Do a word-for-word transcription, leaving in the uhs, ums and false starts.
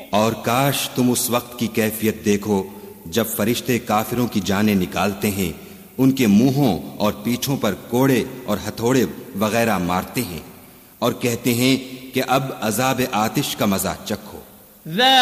और काश तुम उस वक्त की कैफियत देखो जब फरिश्ते काफिरों की जानें निकालते हैं, उनके मुंहों और पीठों पर कोड़े और हथौड़े वगैरह मारते हैं और कहते हैं कि अब अजाब आतिश का मजा चखो।